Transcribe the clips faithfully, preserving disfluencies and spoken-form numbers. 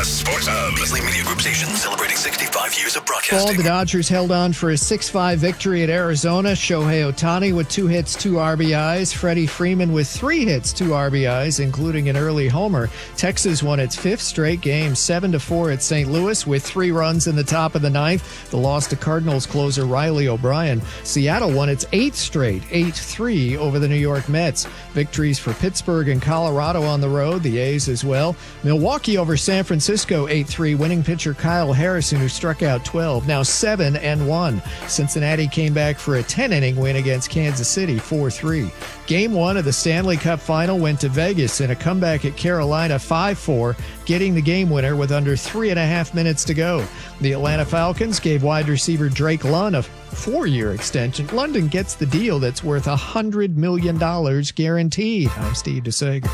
Sports Hub. Leslie Media Group station celebrating sixty-five years of broadcasting. Well, the Dodgers held on for a six five victory at Arizona. Shohei Ohtani with two hits, two R B Is. Freddie Freeman with three hits, two R B Is, including an early homer. Texas won its fifth straight game, seven to four at Saint Louis with three runs in the top of the ninth. The loss to Cardinals closer Riley O'Brien. Seattle won its eighth straight, eight three over the New York Mets. Victories for Pittsburgh and Colorado on the road, the A's as well. Milwaukee over San Francisco eight three, winning pitcher Kyle Harrison, who struck out twelve, now seven and one. Cincinnati came back for a ten-inning win against Kansas City, four three. Game one of the Stanley Cup Final went to Vegas in a comeback at Carolina, five four, getting the game winner with under three and a half minutes to go. The Atlanta Falcons gave wide receiver Drake London a four-year extension. London gets the deal that's worth one hundred million dollars guaranteed. I'm Steve DeSager.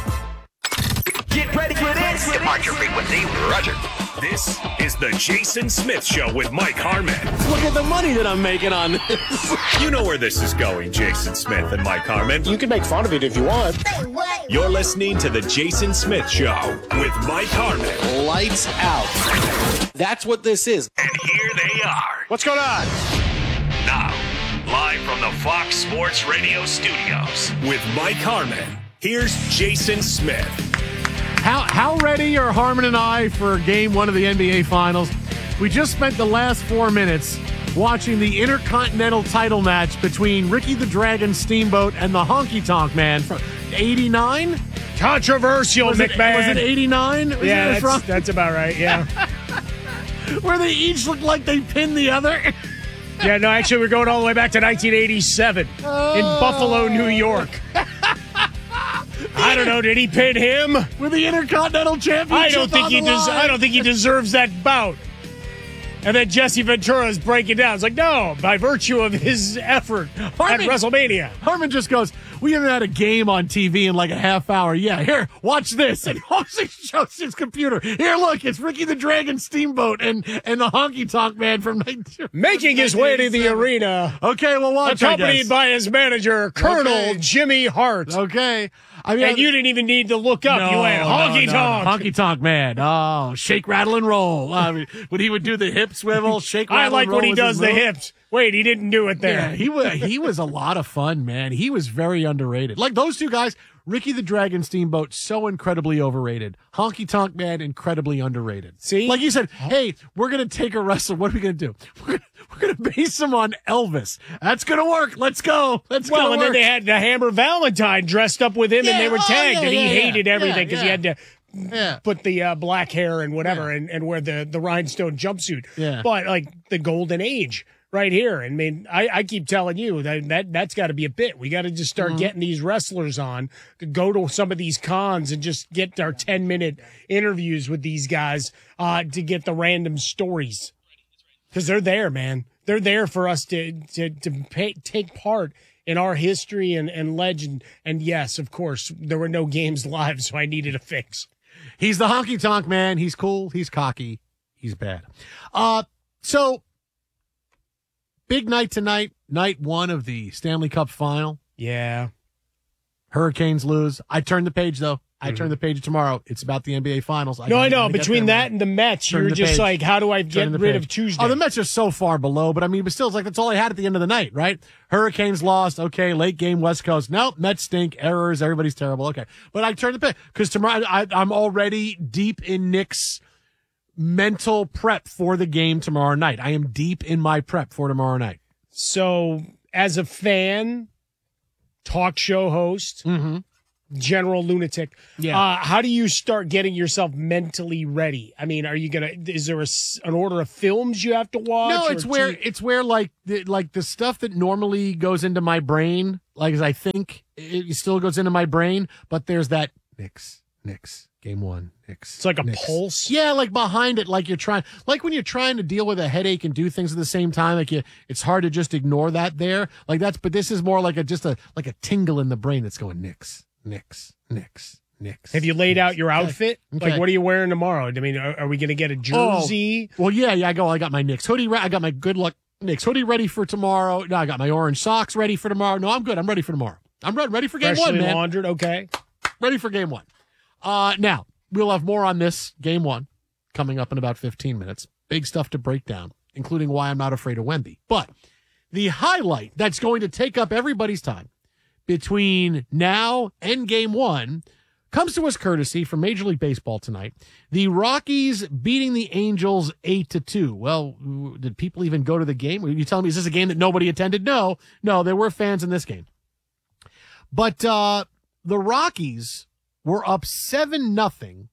Get ready for this. Depart your frequency. Roger. This is the Jason Smith Show with Mike Harmon. Look at the money that I'm making on this. You know where this is going, Jason Smith and Mike Harmon. You can make fun of it if you want. You're listening to the Jason Smith Show with Mike Harmon. Lights out. That's what this is. And here they are. What's going on? Now, live from the Fox Sports Radio studios with Mike Harmon. Here's Jason Smith. How how ready are Harmon and I for game one of the N B A Finals? We just spent the last four minutes watching the Intercontinental title match between Ricky the Dragon Steamboat and the Honky Tonk Man from eighty-nine? Controversial, was McMahon. It, was it eighty-nine? Was yeah, it that's, that's about right, yeah. Where they each looked like they pinned the other? Yeah, no, actually, we're going all the way back to nineteen eighty-seven oh. in Buffalo, New York. I don't know. Did he pin him with the Intercontinental Championship? I don't think on he. the Des- line? I don't think he deserves that bout. And then Jesse Ventura is breaking down. It's like, no, by virtue of his effort Harmon, at WrestleMania. Harmon just goes, we haven't had a game on T V in like a half hour. Yeah, here, watch this. And he shows his computer. Here, look, it's Ricky the Dragon Steamboat and, and the Honky Tonk Man from nineteen Making his way to the arena. Okay, well, watch, accompanied by his manager, Colonel okay. Jimmy Hart. Okay. I mean, and you didn't even need to look up. No, you went honky no, tonk. No, honky tonk man. Oh, shake, rattle, and roll. I mean, when he would do the hip swivel, shake, rattle, I like and roll when he does the move. hips. Wait, he didn't do it there. Yeah, he was he was a lot of fun, man. He was very underrated. Like those two guys, Ricky the Dragon Steamboat, so incredibly overrated. Honky Tonk Man, incredibly underrated. See? Like you said, hey, we're going to take a wrestler. What are we going to do? We're gonna, we're going to base him on Elvis. That's going to work. Let's go. Let's well, go. and work. then they had the Hammer Valentine dressed up with him, yeah, and they were oh, tagged, yeah, and he yeah, hated yeah, everything because yeah, he had to yeah. put the uh, black hair and whatever Yeah. and, and wear the, the rhinestone jumpsuit. Yeah. But, like, the golden age right here. I mean, I, I keep telling you that, that that's got to be a bit. We got to just start Mm-hmm. getting these wrestlers on to go to some of these cons and just get our ten-minute interviews with these guys uh, to get the random stories. Because they're there, man. They're there for us to to, to pay, take part in our history and, and legend. And, yes, of course, there were no games live, so I needed a fix. He's the Honky Tonk Man. He's cool. He's cocky. He's bad. Uh, so... Big night tonight, night one of the Stanley Cup Final. Yeah. Hurricanes lose. I turn the page, though. I Mm-hmm. turn the page tomorrow. It's about the N B A Finals. I No, gotta- I know. gotta get Between there, that man. and the Mets, Turn you're the just page. like, how do I get Turn the rid page. of Tuesday? Oh, the Mets are so far below, but I mean, but still, it's like that's all I had at the end of the night, right? Hurricanes lost. Okay, late game, West Coast. Nope, Mets stink. Errors. Everybody's terrible. Okay, but I turn the page because tomorrow I, I'm already deep in Nick's mental prep for the game tomorrow night. I am deep in my prep for tomorrow night. So, as a fan, talk show host, Mm-hmm. general lunatic, Yeah. uh, how do you start getting yourself mentally ready? I mean, are you gonna? Is there a, s- an order of films you have to watch? No, or it's where T V? it's where like the, like the stuff that normally goes into my brain, like as I think it still goes into my brain, but there's that Knicks, Knicks, game one, Knicks. It's like a Knicks. pulse. Yeah, like behind it, like you're trying, like when you're trying to deal with a headache and do things at the same time, like you, it's hard to just ignore that there, like that's. But this is more like a just a like a tingle in the brain that's going Knicks, Knicks, Knicks, Knicks. Have you laid out Knicks. your outfit? Okay. Like, what are you wearing tomorrow? I mean, are, are we going to get a jersey? Oh, well, yeah, yeah. I go. I got my Knicks hoodie. Re- I got my good luck Knicks hoodie ready for tomorrow. No, I got my orange socks ready for tomorrow. No, I'm good. I'm ready for tomorrow. I'm re- ready for game Freshly one, man. laundered. Okay. Ready for game one. Uh, now we'll have more on this game one coming up in about fifteen minutes. Big stuff to break down, including why I'm not afraid of Wemby. But the highlight that's going to take up everybody's time between now and game one comes to us courtesy from Major League Baseball tonight. The Rockies beating the Angels eight to two. Well, did people even go to the game? Are you telling me is this a game that nobody attended? No, no, there were fans in this game. But uh, the Rockies were up seven nothing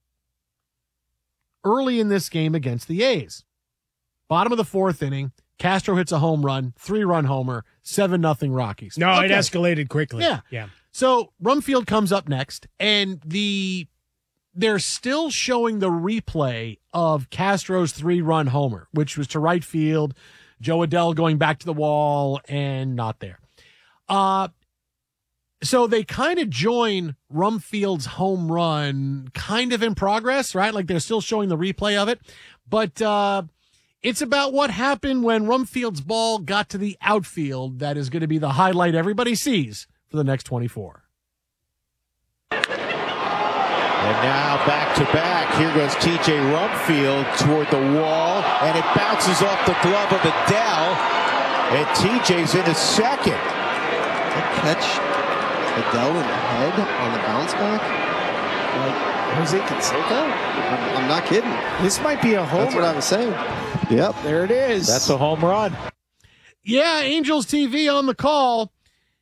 early in this game against the A's. Bottom of the fourth inning, Castro hits a home run, three-run homer, seven nothing Rockies. No, okay. It escalated quickly. Yeah. Yeah. So Rumfield comes up next, and the they're still showing the replay of Castro's three-run homer, which was to right field, Joe Adell going back to the wall, and not there. Uh, so they kind of join Rumfield's home run kind of in progress, right? Like they're still showing the replay of it. But uh, it's about what happened when Rumfield's ball got to the outfield that is going to be the highlight everybody sees for the next twenty-four. And now back to back. Here goes T J Rumfield toward the wall, and it bounces off the glove of Adell, and T J's in a second. That catch Adell in the head on the bounce back? Like Jose Canseco? I'm, I'm not kidding. This might be a homer. That's what I was saying. Yep. There it is. That's a home run. Yeah, Angels T V on the call.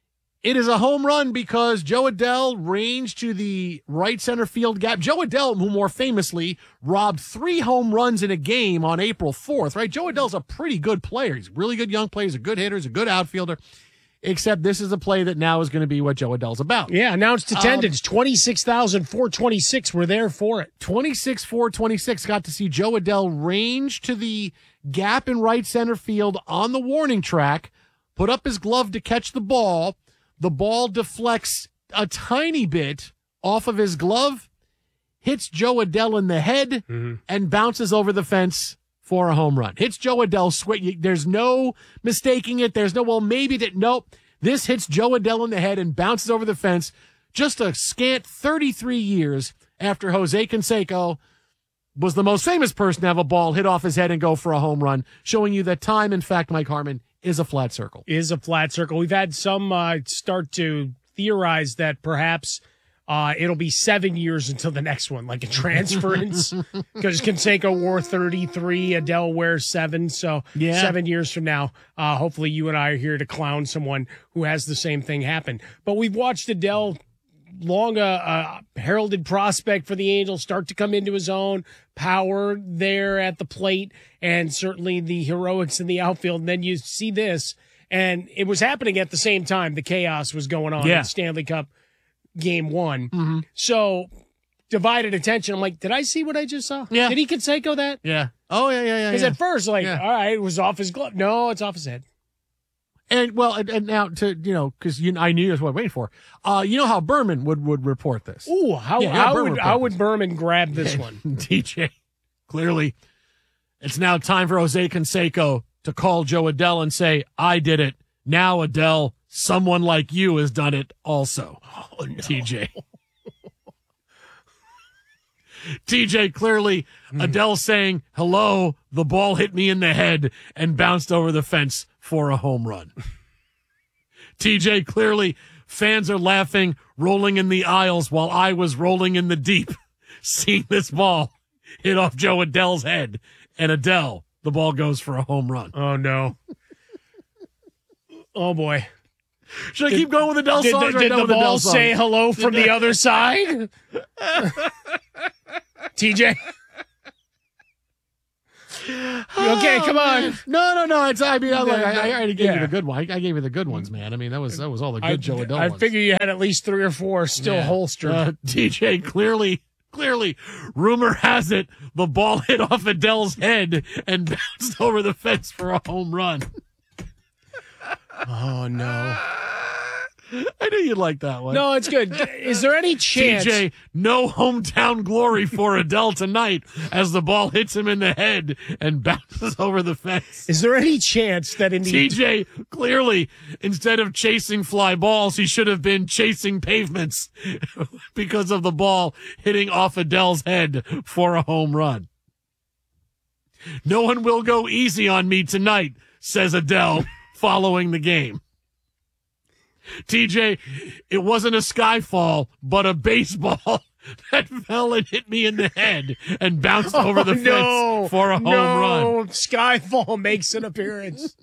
It is a home run because Joe Adell ranged to the right center field gap. Joe Adell, who more famously robbed three home runs in a game on April fourth, right? Joe Adell's a pretty good player. He's a really good young player. He's a good hitter. He's a good outfielder. Except this is a play that now is going to be what Joe Adell's about. Yeah, announced attendance. Um, twenty-six thousand four hundred twenty-six were there for it. twenty-six thousand four hundred twenty-six got to see Joe Adell range to the gap in right center field on the warning track, put up his glove to catch the ball. The ball deflects a tiny bit off of his glove, hits Joe Adell in the head, mm-hmm. and bounces over the fence for a home run. Hits Joe Adell. Sw- There's no mistaking it. There's no, well, maybe that. Nope. This hits Joe Adell in the head and bounces over the fence just a scant thirty-three years after Jose Canseco was the most famous person to have a ball hit off his head and go for a home run, showing you that time, in fact, Mike Harmon, is a flat circle. Is a flat circle. We've had some uh, start to theorize that perhaps uh, it'll be seven years until the next one, like a transference, because Canseco wore thirty-three, Adell wears seven. So yeah. seven years from now, uh, hopefully you and I are here to clown someone who has the same thing happen. But we've watched Adell, long a uh, uh, heralded prospect for the Angels, start to come into his own, power there at the plate, and certainly the heroics in the outfield. And then you see this, and it was happening at the same time. The chaos was going on yeah. in Stanley Cup game one. Mm-hmm. So divided attention. I'm like, did I see what I just saw? Yeah. Did he Canseco that? Yeah. Oh, yeah, yeah, yeah. Because yeah. at first, like, yeah. all right, it was off his glove. No, it's off his head. And well, and, and now to you know, because you, I knew that's what I was waiting for. Uh, you know how Berman would, would report this. Ooh, how yeah, how Berman would how this. would Berman grab this one? D J, clearly, it's now time for Jose Canseco to call Joe Adell and say, "I did it." Now, Adell, someone like you has done it also. Oh no, T J. T J, clearly, mm. Adell saying, "Hello, the ball hit me in the head and bounced over the fence for a home run." T J, clearly, fans are laughing, rolling in the aisles while I was rolling in the deep, seeing this ball hit off Joe Adell's head. And Adell, the ball goes for a home run. Oh, no. Oh, boy. Should I did, keep going with Adell did, songs? Did, did the ball songs? say hello from the other side? T J? Okay, come on. No, no, no. It's I mean, I, like, I, I already gave yeah. you the good one. I, I gave you the good ones, man. I mean, that was that was all the good I, Joe Adell I ones. figure you had at least three or four still yeah. holstered. Uh, T J, clearly, clearly, rumor has it the ball hit off Adell's head and bounced over the fence for a home run. Oh no. I knew you'd like that one. No, it's good. Is there any chance? T J, no hometown glory for Adell tonight as the ball hits him in the head and bounces over the fence. Is there any chance that in the T J, clearly, instead of chasing fly balls, he should have been chasing pavements because of the ball hitting off Adell's head for a home run. No one will go easy on me tonight, says Adele following the game. T J, it wasn't a skyfall, but a baseball that fell and hit me in the head and bounced Oh, over the fence no, for a home no. run. Skyfall makes an appearance.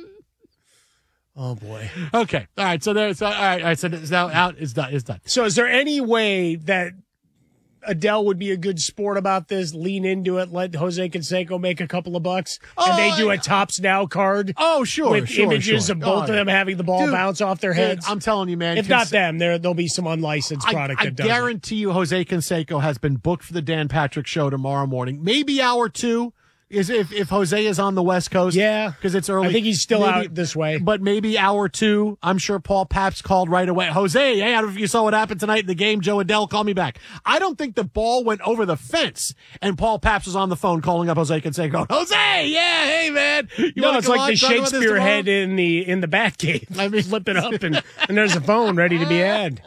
Oh boy. Okay. All right. So there's all right. All right. So it's now out. It's done. It's done. So is there any way that Adele would be a good sport about this? Lean into it. Let Jose Canseco make a couple of bucks, and Oh, they do I- a Tops Now card. Oh, sure. with sure, images sure. of both Oh, of yeah. them having the ball Dude, bounce off their Dude, heads. I'm telling you, man. if not Canse- them, there there'll be some unlicensed I, product I that does it. guarantee you, Jose Canseco has been booked for the Dan Patrick Show tomorrow morning. Maybe hour two is if if Jose is on the West Coast. Yeah, because it's early. I think he's still Maybe- out this way. But maybe hour two. I'm sure Paul Pabst called right away. Jose, hey, I don't know if you saw what happened tonight in the game. Joe Adele, call me back. I don't think the ball went over the fence, and Paul Pabst was on the phone calling up Jose Canseco. Jose, yeah, hey man. You no, wanna it's come like on, the talk about this Shakespeare tomorrow? head in the in the Batcave. I mean, flip it up and and there's a phone ready to be had.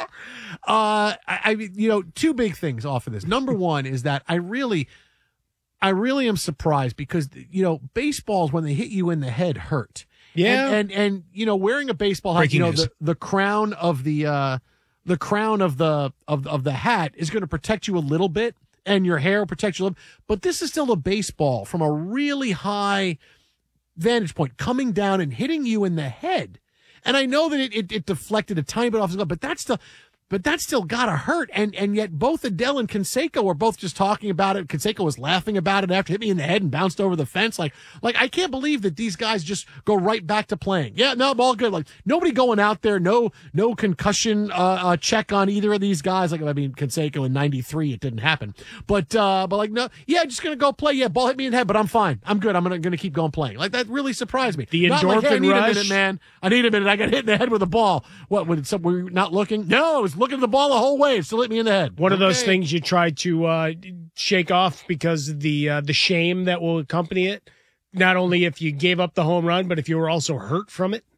Uh, I, I mean, you know, two big things off of this. Number one is that I really, I really am surprised because, you know, baseballs, when they hit you in the head, hurt. Yeah. And, and, and you know, wearing a baseball hat, Breaking you know, news. the, the crown of the, uh, the crown of the, of, of the hat is going to protect you a little bit and your hair will protect you a little, but this is still a baseball from a really high vantage point coming down and hitting you in the head. And I know that it, it, it deflected a tiny bit off the glove, but that's still, but that's still gotta hurt. And and yet both Adele and Canseco were both just talking about it. Canseco was laughing about it after it hit me in the head and bounced over the fence. Like, like I can't believe that these guys just go right back to playing. Yeah, no, I'm all good. Like nobody going out there, no, no concussion uh, uh check on either of these guys. Like I mean, Canseco in ninety-three, it didn't happen. But uh, but like no, yeah, just gonna go play. Yeah, ball hit me in the head, but I'm fine. I'm good. I'm gonna gonna keep going playing. Like that really surprised me. The Not like, hey, I endorphin need rush. a minute, man. I need a minute. I got hit in the head with a ball. What? When some were you not looking? No, I was looking at the ball the whole way. It still hit me in the head. One of those Okay. things you try to uh, shake off because of the uh, the shame that will accompany it. Not only if you gave up the home run, but if you were also hurt from it.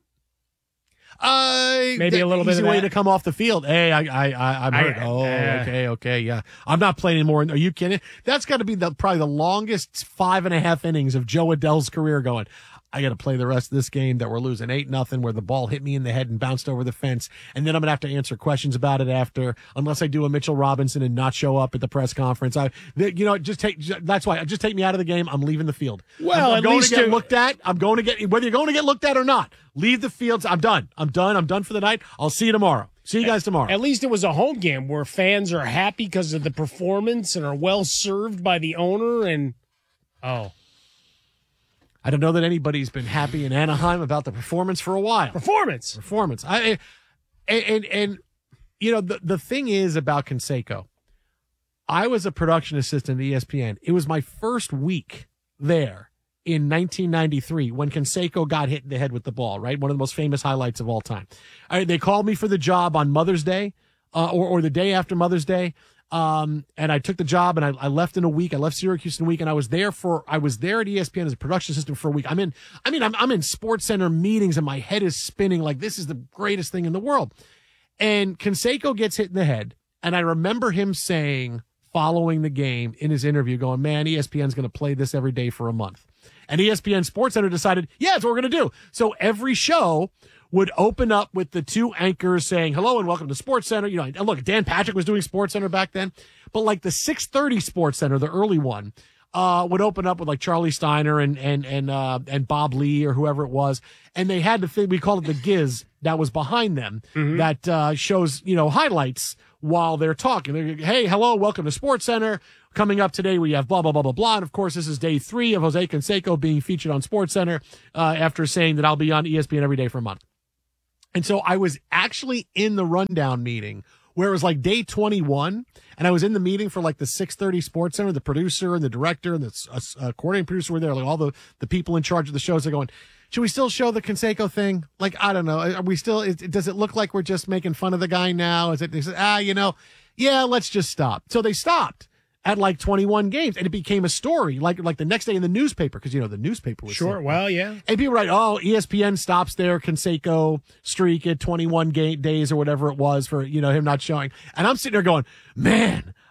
Uh, Maybe a little bit easy of way that. to come off the field. Hey, I, I, I I'm I- hurt. oh, uh, okay, okay, yeah. I'm not playing anymore. Are you kidding? That's got to be the probably the longest five and a half innings of Joe Adele's career. Going, I got to play the rest of this game that we're losing eight nothing, where the ball hit me in the head and bounced over the fence, and then I'm gonna have to answer questions about it after, unless I do a Mitchell Robinson and not show up at the press conference. I, the, you know, just take. That's why. Just take me out of the game. I'm leaving the field. Well, I'm, I'm at going least to get it- looked at. I'm going to get whether you're going to get looked at or not. Leave the fields. I'm done. I'm done. I'm done for the night. I'll see you tomorrow. See you guys tomorrow. At least it was a home game where fans are happy because of the performance and are well served by the owner. And oh, I don't know that anybody's been happy in Anaheim about the performance for a while. performance. Performance. I and and, and you know the the thing is about Canseco. I was a production assistant at E S P N. It was my first week there in nineteen ninety-three when Canseco got hit in the head with the ball, right? One of the most famous highlights of all time. All right, they called me for the job on Mother's Day uh, or, or the day after Mother's Day. Um, and I took the job and I, I left in a week. I left Syracuse in a week and I was there for, I was there at E S P N as a production assistant for a week. I'm in, I mean, I'm, I'm in Sports Center meetings and my head is spinning like this is the greatest thing in the world. And Canseco gets hit in the head. And I remember him saying following the game in his interview going, man, E S P N's going to play this every day for a month. And E S P N Sports Center decided, yeah, that's what we're going to do. So every show would open up with the two anchors saying, hello and welcome to Sports Center. You know, and look, Dan Patrick was doing Sports Center back then, but like the six thirty Sports Center, the early one, uh, would open up with like Charlie Steiner and, and, and, uh, and Bob Lee or whoever it was. And they had the thing, we called it the Giz that was behind them that, uh, shows, you know, highlights while they're talking. They're, hey, hello, welcome to Sports Center. Coming up today, we have blah, blah, blah, blah, blah. And of course, this is day three of Jose Canseco being featured on Sports Center, uh, after saying that I'll be on E S P N every day for a month. And so I was actually in the rundown meeting where it was like day twenty-one, and I was in the meeting for like the six thirty Sports Center. The producer and the director and the uh, uh, coordinating producer were there, like all the, the people in charge of the shows are going, should we still show the Canseco thing? Like, I don't know. Are we still, is, does it look like we're just making fun of the guy now? Is it, they said, ah, you know, yeah, let's just stop. So they stopped at like twenty-one games, and it became a story like like the next day in the newspaper, because you know the newspaper was Sure. saying- Well, yeah. and people write, oh, E S P N stops their Canseco streak at twenty-one game days or whatever it was for, you know, him not showing. And I'm sitting there going, man,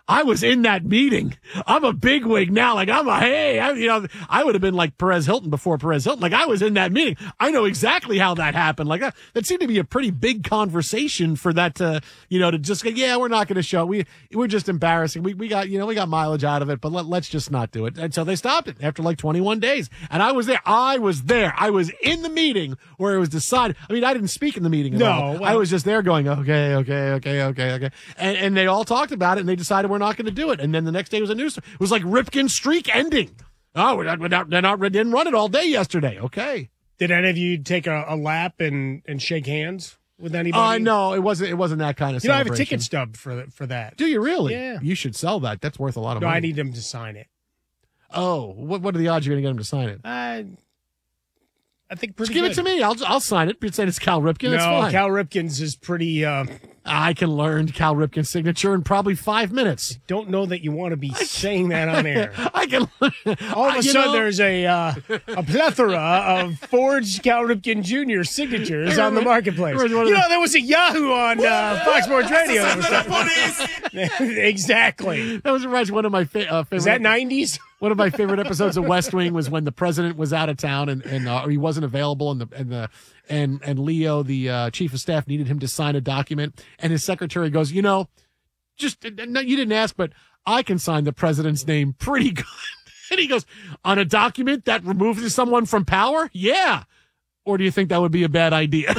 I was in that meeting. I'm a bigwig now. Like I'm a, hey, I, you know, I would have been like Perez Hilton before Perez Hilton. Like I was in that meeting. I know exactly how that happened. Like that, that seemed to be a pretty big conversation for that to, you know, to just go, yeah, we're not going to show. We, we're just embarrassing. We, we got, you know, we got mileage out of it, but let, let's just not do it. And so they stopped it after like twenty-one days. And I was there. I was there. I was in the meeting where it was decided. I mean, I didn't speak in the meeting at no, all. Well, I was just there going, okay, okay, okay, okay, okay. And, and they all talked about it and they decided we're not going to do it. And then the next day was a news story. It was like Ripken's streak ending. Oh, we're not, we're not, they're not, they didn't run it all day yesterday. Okay. Did any of you take a, a lap and, and shake hands with anybody? Uh, no, it wasn't, it wasn't that kind of You know, I have a celebration. ticket stub for for that. Do you really? Yeah. You should sell that. That's worth a lot of No, money. I need them to sign it. Oh, what, what are the odds you're going to get him to sign it? I, I think pretty Just give good. it to me. I'll, I'll sign it. Pretend it's Cal Ripken. No, It's fine. Cal Ripken's is pretty. Uh, I can learn Cal Ripken's signature in probably five minutes. don't know that you want to be saying that on air. I can. All of a you sudden, know, there's a uh, a plethora of forged Cal Ripken Junior signatures on the marketplace. Remember You one of know, there was a Yahoo on uh, Fox Sports Radio. that was- exactly. That was reminds me one of my fa- uh, favorite. Is that nineties? One of my favorite episodes of West Wing was when the president was out of town and, and uh, or he wasn't available, and the and the and and Leo, the uh, chief of staff, needed him to sign a document, and his secretary goes, you know, just no, you didn't ask, but I can sign the president's name pretty good. And he goes, on a document that removes someone from power, yeah. Or do you think that would be a bad idea?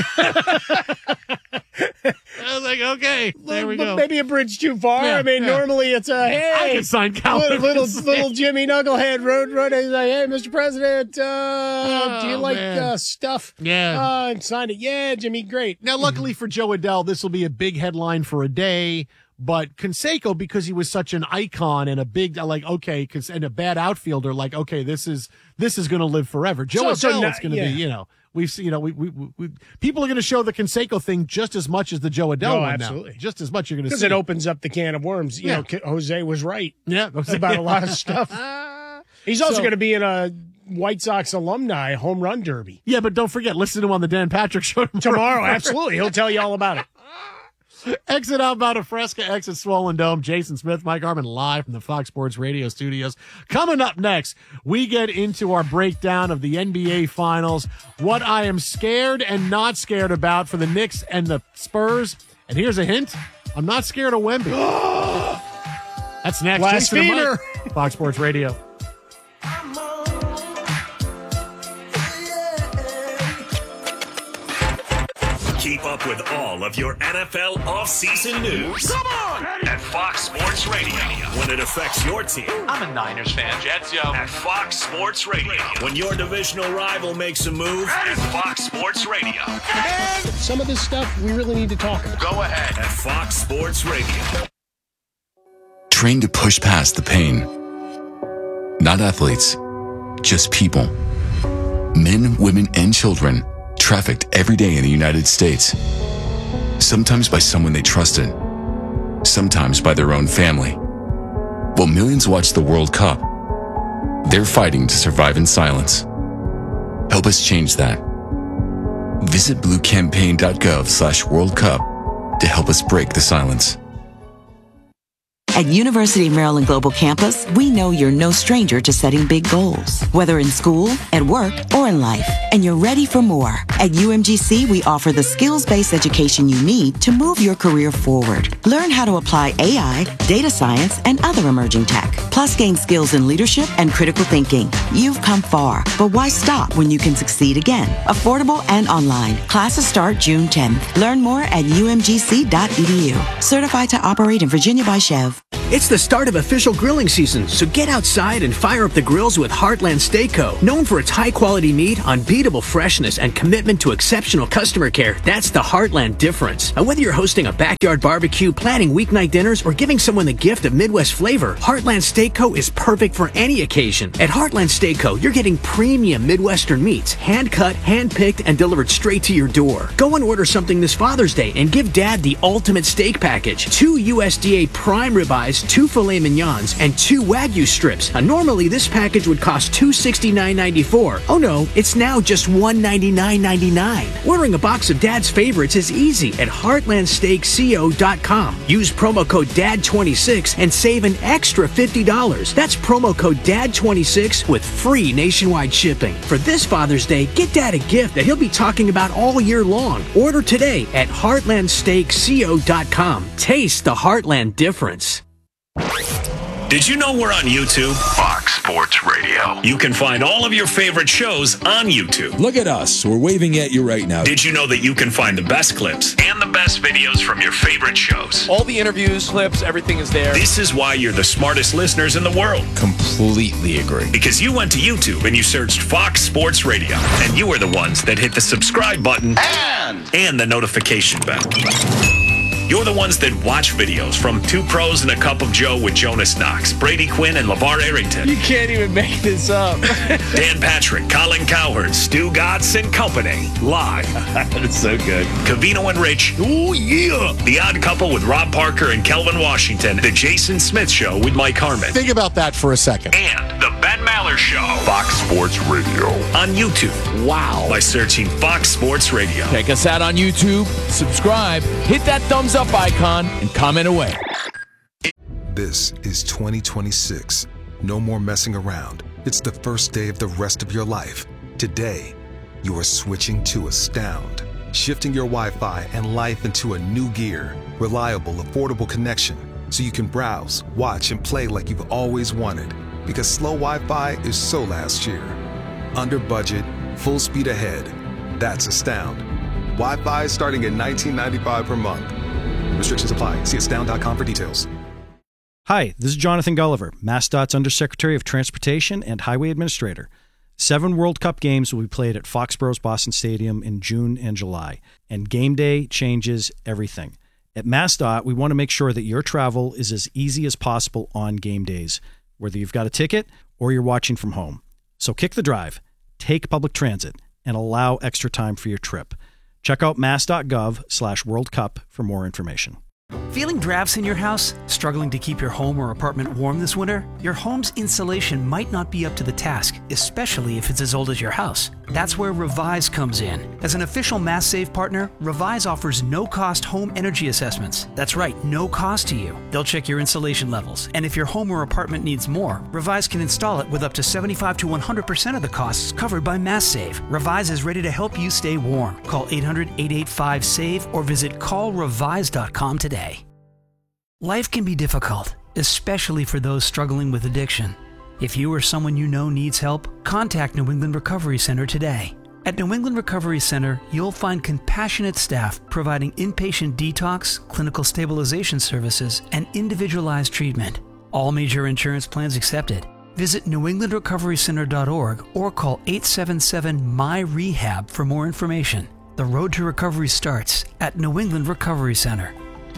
I was like, okay, there we go. Maybe a bridge too far. Yeah, I mean, yeah. normally it's a hey. I can sign Cal little little, Ripken's little name. Jimmy Knucklehead road runner. He's like, hey, Mister President, uh, Oh, do you like man. uh, stuff? Yeah. Uh, and sign it. Yeah, Jimmy, great. Now, luckily for Joe Adele, this will be a big headline for a day. But Canseco, because he was such an icon and a big, like, okay, 'cause, and a bad outfielder, like, okay, this is this is going to live forever. Joe So- so Adele, now- it's going to yeah. be, you know, we've seen, you know, we, we, we, we people are going to show the Canseco thing just as much as the Joe Adele Oh, one absolutely. now. Just as much you're going to Because see. it opens up the can of worms. You Yeah. know, K- Jose was right yeah, about a lot of stuff. He's also So- going to be in a White Sox alumni home run derby Yeah, but don't forget, listen to him on the Dan Patrick Show tomorrow. tomorrow. Absolutely, he'll tell you all about it. Exit outbound of Fresca, exit Swollen Dome. Jason Smith, Mike Harmon, live from the Fox Sports Radio studios. Coming up next, we get into our breakdown of the N B A Finals, what I am scared and not scared about for the Knicks and the Spurs. And here's a hint: I'm not scared of Wemby. That's next. Jason and Blasphemer. Mike, Fox Sports Radio. Keep up with all of your N F L offseason news. Come on! At Fox Sports Radio. When it affects your team. I'm a Niners fan. Jets, yo. At Fox Sports Radio. When your divisional rival makes a move. At Fox Sports Radio. Some of this stuff we really need to talk about. Go ahead. At Fox Sports Radio. Trained to push past the pain. Not athletes, just people. Men, women, and children trafficked every day in the United States. Sometimes by someone they trusted, sometimes by their own family. While millions watch the World Cup, they're fighting to survive in silence. Help us change that. Visit bluecampaign.gov slash World Cup to help us break the silence. At University of Maryland Global Campus, we know you're no stranger to setting big goals, whether in school, at work, or in life, and you're ready for more. At U M G C, we offer the skills-based education you need to move your career forward. Learn how to apply A I, data science, and other emerging tech, plus gain skills in leadership and critical thinking. You've come far, but why stop when you can succeed again? Affordable and online. Classes start June tenth. Learn more at u m g c dot e d u. Certified to operate in Virginia by Chev. It's the start of official grilling season, so get outside and fire up the grills with Heartland Steak Co. Known for its high-quality meat, unbeatable freshness, and commitment to exceptional customer care, that's the Heartland difference. And whether you're hosting a backyard barbecue, planning weeknight dinners, or giving someone the gift of Midwest flavor, Heartland Steak Co. is perfect for any occasion. At Heartland Steak Co., you're getting premium Midwestern meats, hand-cut, hand-picked, and delivered straight to your door. Go and order something this Father's Day and give Dad the ultimate steak package. Two U S D A prime ribeyes ribeyes, two filet mignons, and two Wagyu strips. Now, normally, this package would cost two hundred sixty-nine dollars and ninety-four cents. Oh no, it's now just one hundred ninety-nine dollars and ninety-nine cents. Ordering a box of Dad's favorites is easy at heartland steak co dot com. Use promo code D A D twenty-six and save an extra fifty dollars. That's promo code D A D twenty-six with free nationwide shipping. For this Father's Day, get Dad a gift that he'll be talking about all year long. Order today at heartland steak co dot com. Taste the Heartland difference. Did you know we're on YouTube? Fox Sports Radio. You can find all of your favorite shows on YouTube. Look at us. We're waving at you right now. Did you know that you can find the best clips and the best videos from your favorite shows? All the interviews, clips, everything is there. This is why you're the smartest listeners in the world. Completely agree. Because you went to YouTube and you searched Fox Sports Radio, and you were the ones that hit the subscribe button And, and the notification bell. You're the ones that watch videos from Two Pros and a Cup of Joe with Jonas Knox, Brady Quinn, and LeVar Arrington. You can't even make this up. Dan Patrick, Colin Cowherd, Stu Gatz, and company. Live. That's so good. Cavino and Rich. Oh, yeah. The Odd Couple with Rob Parker and Kelvin Washington. The Jason Smith Show with Mike Harmon. Think about that for a second. And the Ben Maller Show. Fox Sports Radio. On YouTube. Wow. By searching Fox Sports Radio. Check us out on YouTube, subscribe, hit that thumbs up icon, and comment away. This is twenty twenty-six. No more messing around. It's the first day of the rest of your life. Today, you are switching to Astound, shifting your Wi-Fi and life into a new gear. Reliable, affordable connection, so you can browse, watch, and play like you've always wanted. Because slow Wi-Fi is so last year. Under budget, full speed ahead. That's Astound. Wi-Fi is starting at nineteen ninety-five per month. Restrictions apply. See astound dot com for details. Hi, this is Jonathan Gulliver, MassDOT's Undersecretary of Transportation and Highway Administrator. Seven World Cup games will be played at Foxborough's Boston Stadium in June and July, and game day changes everything. At MassDOT, we want to make sure that your travel is as easy as possible on game days, whether you've got a ticket or you're watching from home. So kick the drive, take public transit, and allow extra time for your trip. Check out mass.gov slash World Cup for more information. Feeling drafts in your house? Struggling to keep your home or apartment warm this winter? Your home's insulation might not be up to the task, especially if it's as old as your house. That's where Revise comes in. As an official MassSave partner, Revise offers no-cost home energy assessments. That's right, no cost to you. They'll check your insulation levels, and if your home or apartment needs more, Revise can install it with up to seventy-five to one hundred percent of the costs covered by MassSave. Revise is ready to help you stay warm. Call eight hundred, eight eight five, SAVE or visit call revise dot com today. Life can be difficult, especially for those struggling with addiction. If you or someone you know needs help, contact New England Recovery Center today. At New England Recovery Center, you'll find compassionate staff providing inpatient detox, clinical stabilization services, and individualized treatment. All major insurance plans accepted. Visit new england recovery center dot org or call eight seven seven, M Y R E H A B for more information. The road to recovery starts at New England Recovery Center.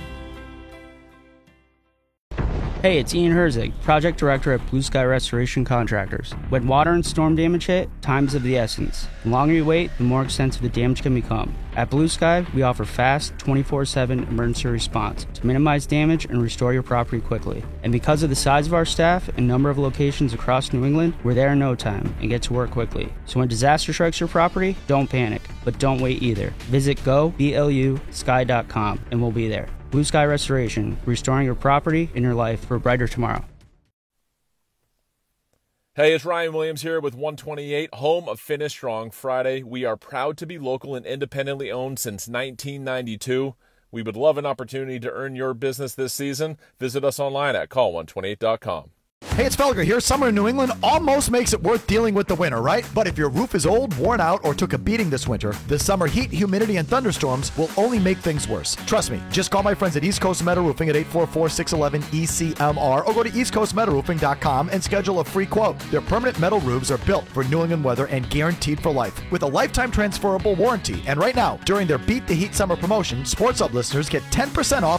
Hey, it's Ian Herzig, Project Director at Blue Sky Restoration Contractors. When water and storm damage hit, time's of the essence. The longer you wait, the more extensive the damage can become. At Blue Sky, we offer fast, twenty-four seven emergency response to minimize damage and restore your property quickly. And because of the size of our staff and number of locations across New England, we're there in no time and get to work quickly. So when disaster strikes your property, don't panic, but don't wait either. Visit go blu sky dot com and we'll be there. Blue Sky Restoration, restoring your property and your life for a brighter tomorrow. Hey, it's Ryan Williams here with one twenty-eight, home of Finish Strong Friday. We are proud to be local and independently owned since nineteen ninety-two. We would love an opportunity to earn your business this season. Visit us online at call one twenty-eight dot com. Hey, it's Felger here. Summer in New England almost makes it worth dealing with the winter, right? But if your roof is old, worn out, or took a beating this winter, the summer heat, humidity, and thunderstorms will only make things worse. Trust me. Just call my friends at East Coast Metal Roofing at eight four four, six one one, E C M R or go to east coast metal roofing dot com and schedule a free quote. Their permanent metal roofs are built for New England weather and guaranteed for life with a lifetime transferable warranty. And right now, during their Beat the Heat Summer promotion, Sports Hub listeners get ten percent off